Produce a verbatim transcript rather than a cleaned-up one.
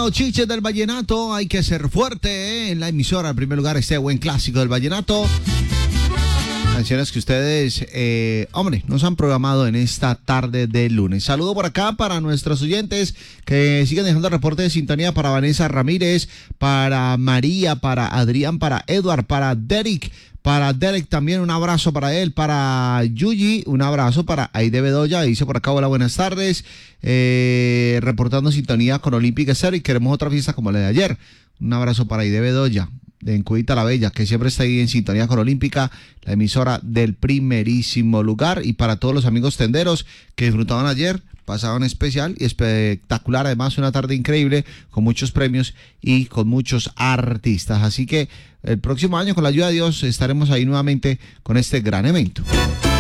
los chiches del vallenato. Hay que ser fuerte, ¿eh? En la emisora, en primer lugar, este buen clásico del vallenato. Canciones que ustedes, eh, hombre, nos han programado en esta tarde de lunes. Saludo por acá para nuestros oyentes que siguen dejando reporte de sintonía, para Vanessa Ramírez, para María, para Adrián, para Edward, para Derek. Para Derek también un abrazo para él, para Yuyi, un abrazo para Aide Bedoya, dice por acá, hola, buenas tardes, eh, reportando sintonía con Olímpica Cero y queremos otra fiesta como la de ayer. Un abrazo para Aide Bedoya, de Encudita la Bella, que siempre está ahí en sintonía con Olímpica, la emisora del primerísimo lugar, y para todos los amigos tenderos que disfrutaban ayer, pasaban especial y espectacular, además una tarde increíble, con muchos premios y con muchos artistas, así que el próximo año, con la ayuda de Dios, estaremos ahí nuevamente con este gran evento.